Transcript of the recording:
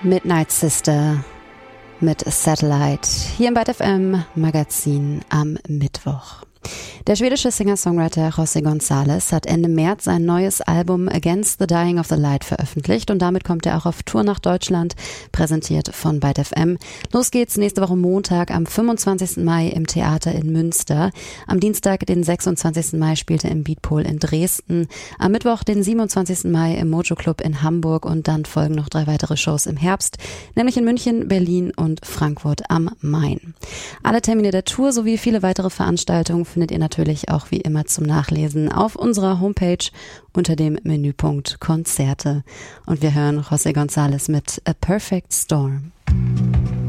Midnight Sister mit Satellite hier im Byte FM Magazin am Mittwoch. Der schwedische Singer-Songwriter José González hat Ende März sein neues Album Against the Dying of the Light veröffentlicht und damit kommt er auch auf Tour nach Deutschland, präsentiert von Byte FM. Los geht's nächste Woche Montag am 25. Mai im Theater in Münster. Am Dienstag, den 26. Mai, spielt er im Beatpol in Dresden. Am Mittwoch, den 27. Mai im Mojo Club in Hamburg und dann folgen noch 3 weitere Shows im Herbst, nämlich in München, Berlin und Frankfurt am Main. Alle Termine der Tour sowie viele weitere Veranstaltungen findet ihr natürlich auch wie immer zum Nachlesen auf unserer Homepage unter dem Menüpunkt Konzerte. Und wir hören José González mit A Perfect Storm.